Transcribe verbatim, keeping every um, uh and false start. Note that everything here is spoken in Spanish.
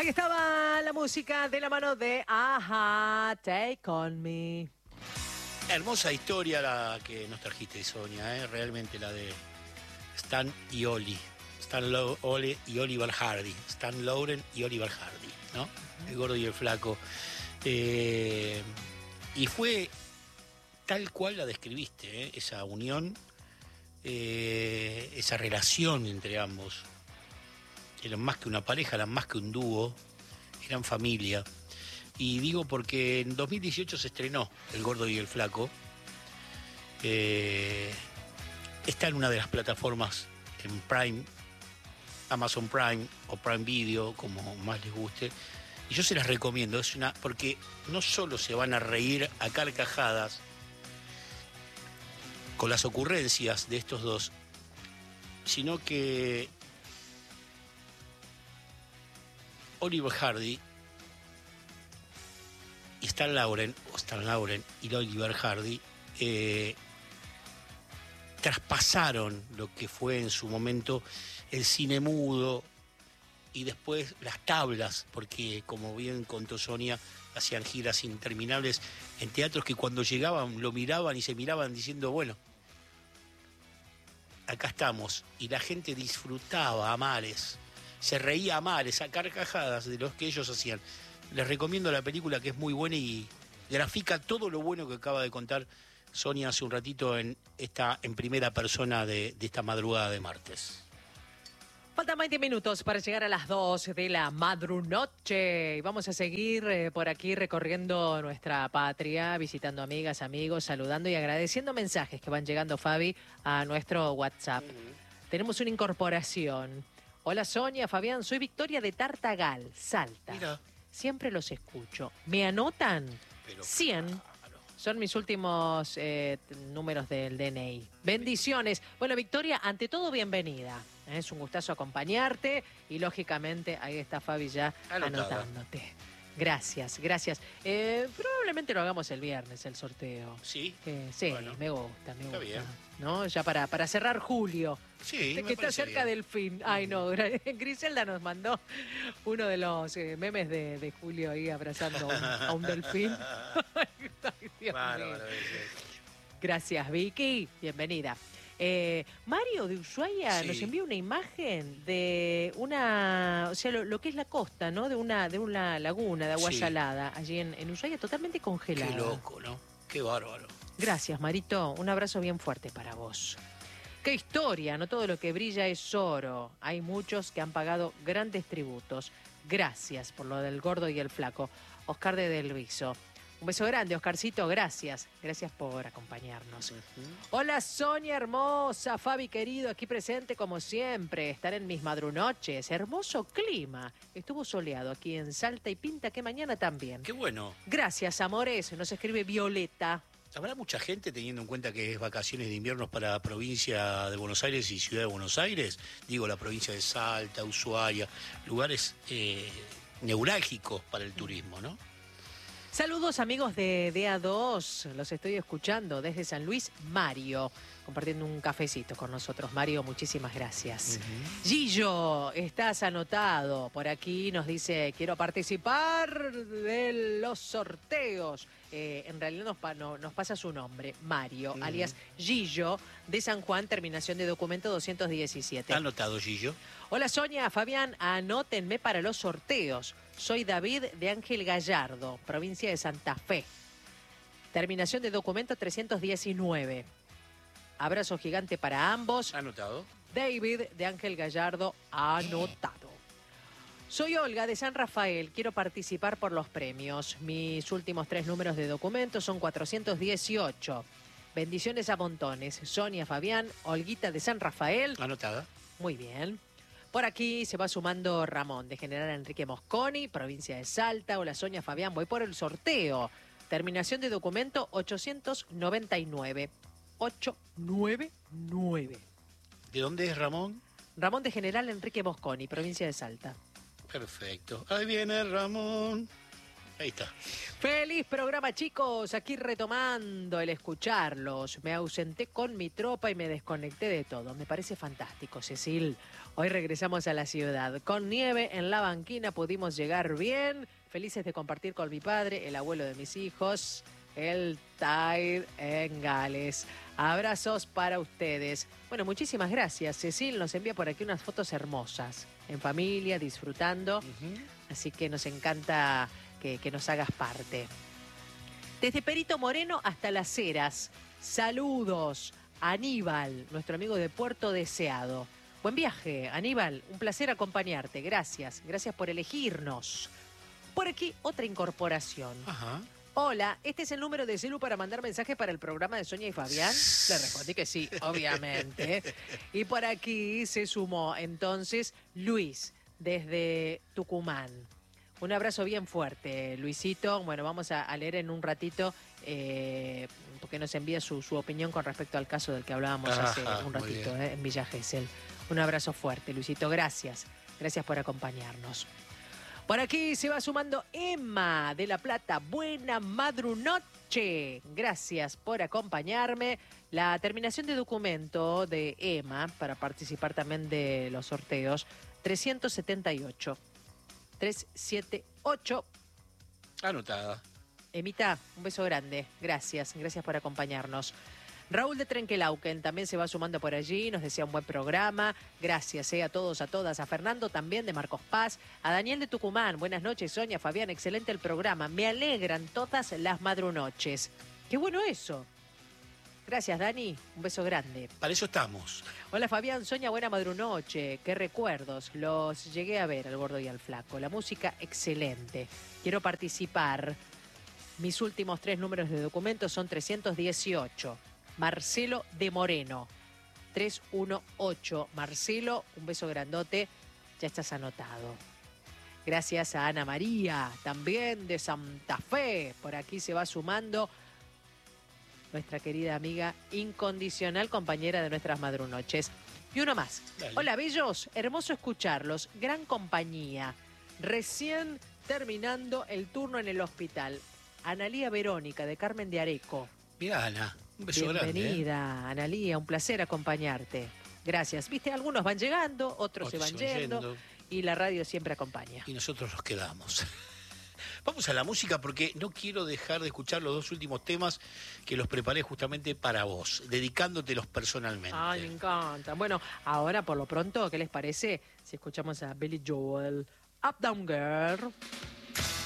Ahí estaba la música de la mano de Aja, Take On Me. Hermosa historia la que nos trajiste, Sonia, ¿eh? Realmente la de Stan y Oli. Stan Lo Ole y Oliver Hardy. Stan Lauren y Oliver Hardy, ¿no? El gordo y el flaco. Eh, y fue tal cual la describiste, ¿eh? Esa unión, eh, esa relación entre ambos. Eran más que una pareja, eran más que un dúo, eran familia. Y digo porque en dos mil dieciocho se estrenó El Gordo y el Flaco. Eh, está en una de las plataformas en Prime, Amazon Prime o Prime Video, como más les guste. Y yo se las recomiendo, es una, porque no solo se van a reír a carcajadas con las ocurrencias de estos dos, sino que Oliver Hardy y Stan Lauren, o Stan Lauren y Oliver Hardy, eh, traspasaron lo que fue en su momento el cine mudo y después las tablas, porque como bien contó Sonia, hacían giras interminables en teatros que cuando llegaban lo miraban y se miraban diciendo, bueno, acá estamos, y la gente disfrutaba a mares, se reía a mares, a carcajadas de los que ellos hacían. Les recomiendo la película, que es muy buena y grafica todo lo bueno que acaba de contar Sonia hace un ratito en esta en primera persona de, de esta madrugada de martes. Faltan veinte minutos para llegar a las dos de la madrunoche. Y vamos a seguir eh, por aquí recorriendo nuestra patria, visitando amigas, amigos, saludando y agradeciendo mensajes que van llegando, Fabi, a nuestro WhatsApp. Uh-huh. Tenemos una incorporación. Hola Sonia, Fabián, soy Victoria de Tartagal, Salta. Mira. Siempre los escucho. ¿Me anotan? Pero cien. Claro. Son mis últimos eh, números del D N I. Bendiciones. Bueno, Victoria, ante todo, bienvenida. Es un gustazo acompañarte y, lógicamente, ahí está Fabi ya Anotada. Anotándote. Gracias, gracias. Eh, probablemente lo hagamos el viernes, el sorteo. ¿Sí? Eh, sí, Bueno, me gusta, me gusta. está bien. ¿No? Ya para, para cerrar julio. Sí, que me está cerca bien. del fin. Ay, no, Griselda nos mandó uno de los eh, memes de, de Julio ahí abrazando a un, a un delfín. Ay, Dios Bárbaro, mío. ese. Gracias, Vicky. Bienvenida. Eh, Mario de Ushuaia Sí. nos envía una imagen de una, o sea, lo, lo que es la costa, ¿no? De una, de una laguna de agua Sí. salada, allí en, en Ushuaia, totalmente congelada. Qué loco, ¿no? Qué bárbaro. Gracias, Marito. Un abrazo bien fuerte para vos. ¡Qué historia! No todo lo que brilla es oro. Hay muchos que han pagado grandes tributos. Gracias por lo del gordo y el flaco. Oscar de Del Viso. Un beso grande, Oscarcito. Gracias. Gracias por acompañarnos. Uh-huh. Hola, Sonia hermosa. Fabi querido, aquí presente como siempre. Estar en mis madrunoches. Hermoso clima. Estuvo soleado aquí en Salta y pinta que mañana también. Qué bueno. Gracias, amores. Nos escribe Violeta. ¿Habrá mucha gente, teniendo en cuenta que es vacaciones de invierno para la provincia de Buenos Aires y Ciudad de Buenos Aires? Digo, la provincia de Salta, Ushuaia, lugares eh, neurálgicos para el turismo, ¿no? Saludos amigos de D A dos, los estoy escuchando desde San Luis, Mario, compartiendo un cafecito con nosotros. Mario, muchísimas gracias. Uh-huh. Gillo, estás anotado, por aquí nos dice, quiero participar de los sorteos. Eh, en realidad nos, pa no, nos pasa su nombre, Mario, uh-huh. alias Gillo, de San Juan, terminación de documento doscientos diecisiete. Anotado, Gillo. Hola Sonia, Fabián, anótenme para los sorteos. Soy David de Ángel Gallardo, provincia de Santa Fe. Terminación de documento trescientos diecinueve. Abrazo gigante para ambos. Anotado. David de Ángel Gallardo, anotado. Soy Olga de San Rafael, quiero participar por los premios. Mis últimos tres números de documento son cuatrocientos dieciocho. Bendiciones a montones. Sonia, Fabián, Olguita de San Rafael. Anotada. Muy bien. Por aquí se va sumando Ramón, de General Enrique Mosconi, provincia de Salta. Hola, Sonia, Fabián, voy por el sorteo. Terminación de documento ochocientos noventa y nueve. ochocientos noventa y nueve. ¿De dónde es Ramón? Ramón de General Enrique Mosconi, provincia de Salta. Perfecto. Ahí viene Ramón. Ahí está. Feliz programa, chicos. Aquí retomando el escucharlos. Me ausenté con mi tropa y me desconecté de todo. Me parece fantástico, Cecil. Hoy regresamos a la ciudad. Con nieve en la banquina pudimos llegar bien. Felices de compartir con mi padre, el abuelo de mis hijos, el Tide en Gales. Abrazos para ustedes. Bueno, muchísimas gracias. Cecil nos envía por aquí unas fotos hermosas. En familia, disfrutando. Uh-huh. Así que nos encanta que, que nos hagas parte. Desde Perito Moreno hasta Las Heras. Saludos. Aníbal, nuestro amigo de Puerto Deseado. Buen viaje, Aníbal. Un placer acompañarte. Gracias. Gracias por elegirnos. Por aquí, otra incorporación. Ajá. Hola, ¿este es el número de celu para mandar mensajes para el programa de Sonia y Fabián? Le respondí que sí, obviamente. Y por aquí se sumó entonces Luis, desde Tucumán. Un abrazo bien fuerte, Luisito. Bueno, vamos a, a leer en un ratito, eh, porque nos envía su, su opinión con respecto al caso del que hablábamos Ajá, hace un ratito, eh, en Villa Gesell. Un abrazo fuerte, Luisito. Gracias. Gracias por acompañarnos. Por aquí se va sumando Emma de La Plata. Buena madrunoche. Gracias por acompañarme. La terminación de documento de Emma para participar también de los sorteos. trescientos setenta y ocho. trescientos setenta y ocho. Anotada. Emita, un beso grande. Gracias. Gracias por acompañarnos. Raúl de Trenquelauquen también se va sumando por allí, nos desea un buen programa. Gracias eh, a todos, a todas. A Fernando también de Marcos Paz. A Daniel de Tucumán. Buenas noches, Sonia, Fabián. Excelente el programa. Me alegran todas las madrunoches. Qué bueno eso. Gracias, Dani. Un beso grande. Para eso estamos. Hola, Fabián. Sonia, buena madrunoche. Qué recuerdos. Los llegué a ver al gordo y al flaco. La música, excelente. Quiero participar. Mis últimos tres números de documentos son trescientos dieciocho. Marcelo de Moreno, trescientos dieciocho. Marcelo, un beso grandote, ya estás anotado. Gracias a Ana María, también de Santa Fe. Por aquí se va sumando nuestra querida amiga incondicional, compañera de nuestras madrunoches. Y uno más. Dale. Hola, bellos, hermoso escucharlos, gran compañía. Recién terminando el turno en el hospital. Analía Verónica, de Carmen de Areco. Mira, Ana. Un beso Bienvenida, grande. Bienvenida, ¿eh? Analía, un placer acompañarte. Gracias. Viste, algunos van llegando, otros, otros se van, se van yendo, yendo y la radio siempre acompaña. Y nosotros nos quedamos. Vamos a la música porque no quiero dejar de escuchar los dos últimos temas que los preparé justamente para vos, dedicándotelos personalmente. Ay, me encanta. Bueno, ahora por lo pronto, ¿qué les parece si escuchamos a Billy Joel, Up Down Girl?